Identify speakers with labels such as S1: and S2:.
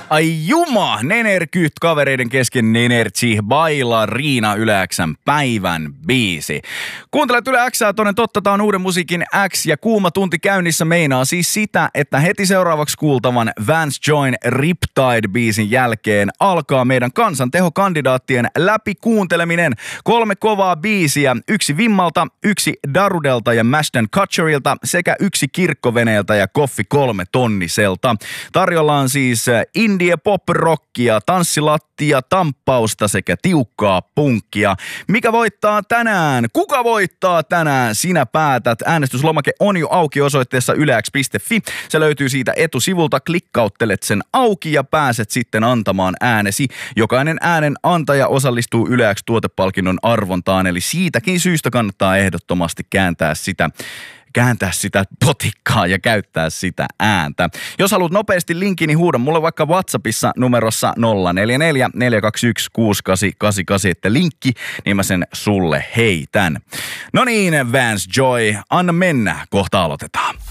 S1: Ai juma, Nenerkyt kavereiden kesken Energy baila Riina Yle X:n päivän biisi. Kuuntelet Yle X:ää, toden totta, tää on uuden musiikin X ja kuuma tunti käynnissä meinaa siis sitä, että heti seuraavaksi kuultavan Vance Joyn Riptide-biisin jälkeen alkaa meidän kansantehokandidaattien läpikuunteleminen. 3 kovaa biisiä, 1 Vimmalta, 1 Darudelta ja Mashden Kutcherilta sekä 1 Kirkkoveneeltä ja Koffi 3 tonniselta. Tarjolla on siis indie pop-rockia, tanssilattia, tamppausta sekä tiukkaa punkkia. Mikä voittaa tänään? Kuka voittaa tänään? Sinä päätät. Äänestyslomake on jo auki osoitteessa ylex.fi. Se löytyy siitä etusivulta. Klikkauttelet sen auki ja pääset sitten antamaan äänesi. Jokainen äänen antaja osallistuu Yle X tuotepalkinnon arvontaan, eli siitäkin syystä kannattaa ehdottomasti kääntää sitä potikkaa ja käyttää sitä ääntä. Jos haluat nopeasti linkin, niin huuda mulle vaikka WhatsAppissa numerossa 044 421 6888, että linkki, niin mä sen sulle heitän. No niin, Vance Joy, anna mennä, kohta aloitetaan.